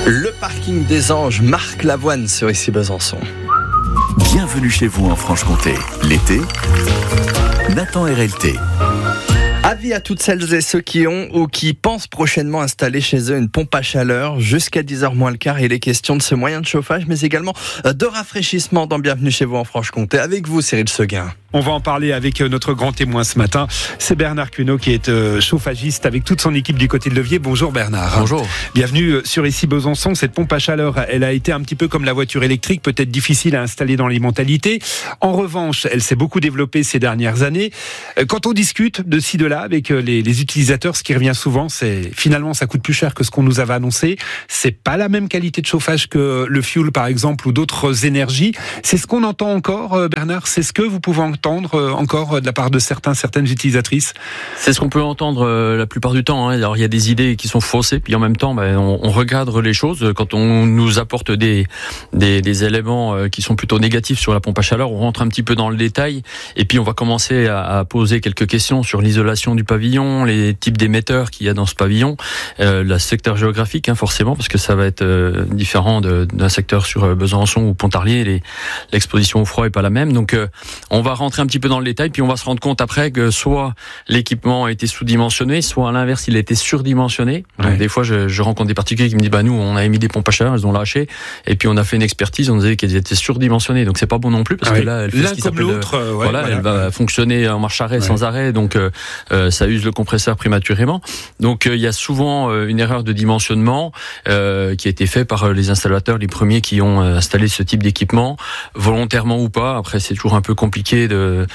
Le parking des Anges, Marc Lavoine sur Ici Besançon. Bienvenue chez vous en Franche-Comté. L'été, Nathan RLT. Avis à toutes celles et ceux qui ont ou qui pensent prochainement installer chez eux une pompe à chaleur. Jusqu'à 10h moins le quart, il est question de ce moyen de chauffage, mais également de rafraîchissement dans Bienvenue chez vous en Franche-Comté. Avec vous, Cyril Seguin. On va en parler avec notre grand témoin ce matin. C'est Bernard Cueneau qui est chauffagiste avec toute son équipe du côté de Levier. Bonjour Bernard. Bonjour. Bienvenue sur Ici Besançon. Cette pompe à chaleur, elle a été un petit peu comme la voiture électrique, peut-être difficile à installer dans les mentalités. En revanche, elle s'est beaucoup développée ces dernières années. Quand on discute de ci, de là avec les utilisateurs, ce qui revient souvent, c'est finalement ça coûte plus cher que ce qu'on nous avait annoncé. C'est pas la même qualité de chauffage que le fioul par exemple ou d'autres énergies. C'est ce qu'on entend encore, Bernard. C'est ce que vous pouvez entendre encore de la part de certaines utilisatrices. C'est ce qu'on peut entendre la plupart du temps. Alors il y a des idées qui sont faussées, puis en même temps, on regarde les choses. Quand on nous apporte des éléments qui sont plutôt négatifs sur la pompe à chaleur, on rentre un petit peu dans le détail, et puis on va commencer à poser quelques questions sur l'isolation du pavillon, les types d'émetteurs qu'il y a dans ce pavillon, le secteur géographique, forcément, parce que ça va être différent d'un secteur sur Besançon ou Pontarlier. L'exposition au froid est pas la même. Donc on va rentrer un petit peu dans le détail, puis on va se rendre compte après que soit l'équipement a été sous-dimensionné, soit à l'inverse il a été surdimensionné. Ouais. Donc, des fois je rencontre des particuliers qui me disent nous on a émis des pompes à chaleur, elles ont lâché, et puis on a fait une expertise, on nous a dit qu'elles étaient surdimensionnées, donc c'est pas bon non plus, parce que là elle fait ce qui s'appelle elle va fonctionner en marche arrêt sans arrêt, donc ça use le compresseur prématurément. Donc il y a souvent une erreur de dimensionnement qui a été fait par les installateurs, les premiers qui ont installé ce type d'équipement, volontairement ou pas. Après c'est toujours un peu compliqué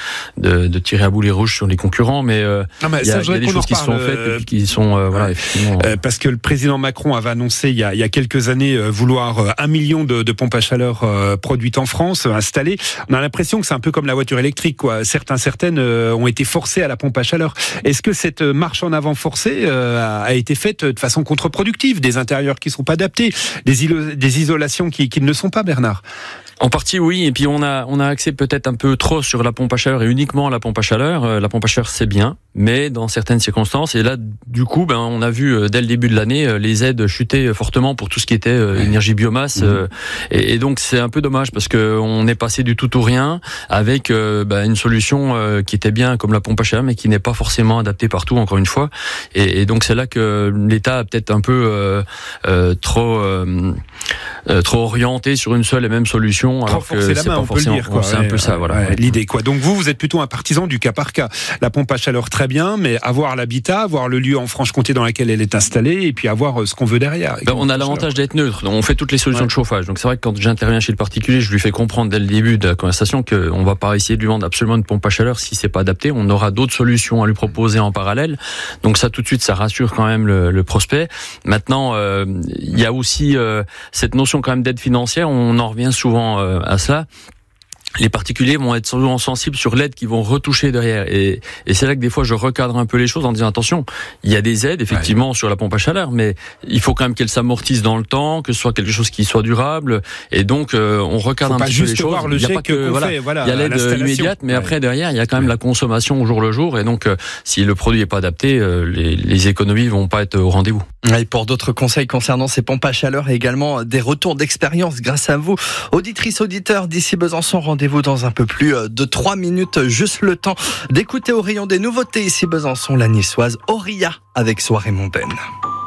de tirer à boulet rouge sur les concurrents, mais il y a des choses qui se sont faites et qui sont effectivement. Parce que le président Macron avait annoncé il y a quelques années vouloir 1 million de pompes à chaleur produites en France, installées. On a l'impression que c'est un peu comme la voiture électrique, quoi. Certaines ont été forcées à la pompe à chaleur. Est-ce que cette marche en avant forcée a été faite de façon contre-productive, des intérieurs qui ne sont pas adaptés, des isolations qui ne sont pas, Bernard? En partie, oui. Et puis on a axé peut-être un peu trop sur la pompe à chaleur et uniquement la pompe à chaleur. La pompe à chaleur, c'est bien, mais dans certaines circonstances. Et là, du coup, on a vu dès le début de l'année les aides chuter fortement pour tout ce qui était énergie biomasse. Et donc c'est un peu dommage parce que on est passé du tout au rien avec une solution qui était bien comme la pompe à chaleur, mais qui n'est pas forcément adaptée partout. Encore une fois. Et donc c'est là que l'État a peut-être un peu trop orienté sur une seule et même solution. Alors que c'est pas forcément, c'est un peu ça, voilà. L'idée, quoi. Donc vous êtes plutôt un partisan du cas par cas. La pompe à chaleur, très bien, mais avoir l'habitat, avoir le lieu en Franche-Comté dans lequel elle est installée, et puis avoir ce qu'on veut derrière. On a l'avantage d'être neutre. Donc on fait toutes les solutions de chauffage. Donc c'est vrai que quand j'interviens chez le particulier, je lui fais comprendre dès le début de la conversation qu'on va pas essayer de lui vendre absolument une pompe à chaleur si c'est pas adapté. On aura d'autres solutions à lui proposer en parallèle. Donc ça, tout de suite, ça rassure quand même le prospect. Maintenant, il y a aussi cette notion quand même d'aide financière. On en revient souvent à cela. Les particuliers vont être souvent sensibles sur l'aide qu'ils vont retoucher derrière. Et c'est là que des fois je recadre un peu les choses en disant attention, il y a des aides effectivement sur la pompe à chaleur, mais il faut quand même qu'elles s'amortissent dans le temps, que ce soit quelque chose qui soit durable. Et donc on recadre un petit peu les choses. Il n'y a pas que il y a l'aide immédiate, mais après derrière il y a quand même la consommation au jour le jour. Et donc si le produit n'est pas adapté, les économies vont pas être au rendez-vous. Et pour d'autres conseils concernant ces pompes à chaleur et également des retours d'expérience grâce à vous, auditrices, auditeurs d'Ici Besançon, rendez-vous dans un peu plus de 3 minutes, juste le temps d'écouter au rayon des nouveautés Ici Besançon, la niçoise Auria avec Soirée Mondaine.